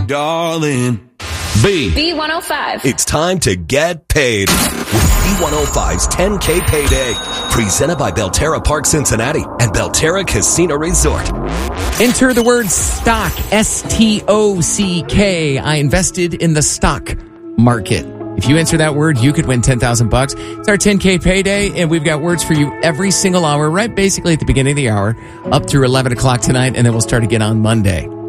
darling. B. B105. It's time to get paid with B105's 10K Payday. Presented by Belterra Park Cincinnati and Belterra Casino Resort. Enter the word stock, S-T-O-C-K. I invested in the stock market. If you answer that word, you could win $10,000. It's our 10K Payday, and we've got words for you every single hour, right basically at the beginning of the hour, up through 11 o'clock tonight, and then we'll start again on Monday.